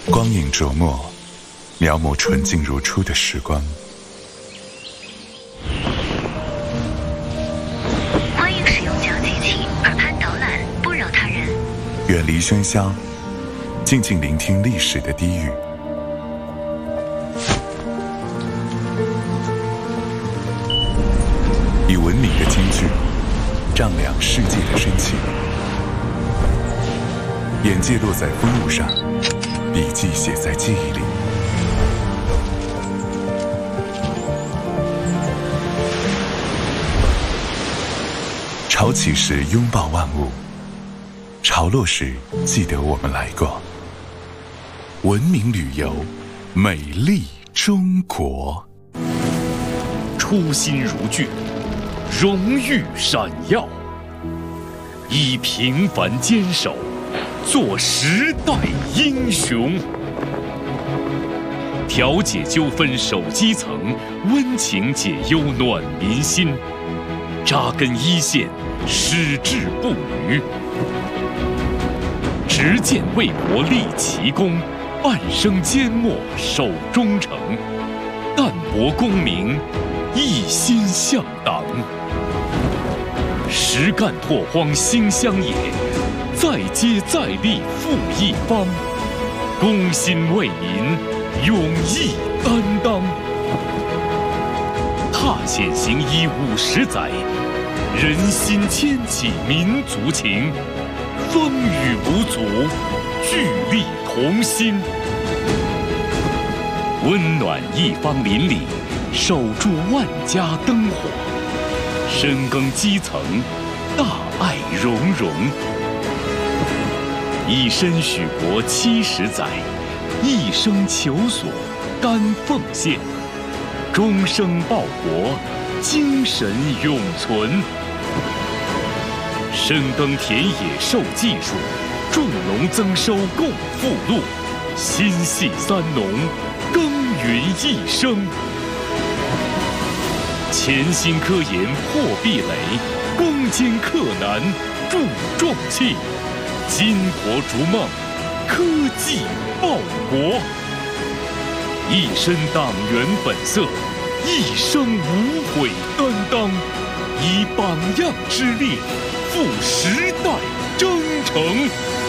光影琢磨，描摹纯净如初的时光。 欢迎使用讲解器，耳畔导览，不扰他人。 远离喧嚣，静静聆听历史的低语。以文明的艰巨丈量世界的深情，眼界落在风物上，笔记写在记忆里。潮起时拥抱万物，潮落时记得我们来过。文明旅游，美丽中国。 初心如炬，荣誉闪耀，以平凡坚守，做时代英雄。调解纠纷守基层，温情解忧暖民心。扎根一线，矢志不渝。执剑为国立奇功，半生缄默守忠诚。淡泊功名，一心向党。实干拓荒兴乡野，再接再厉复一方。公心为民，勇毅担当。踏险行医50载，人心牵起民族情。风雨无阻，聚力同心。温暖一方邻里，守住万家灯火。深耕基层，大爱融融。以身许国70载，一生求索甘奉献。终生报国，精神永存。深耕田野授技术，种农增收共富禄。心系三农，耕耘一生。潜心科研破壁垒，攻坚克难铸重器。巾帼逐梦，科技报国。一身党员本色，一生无悔担当。以榜样之力，赴时代征程。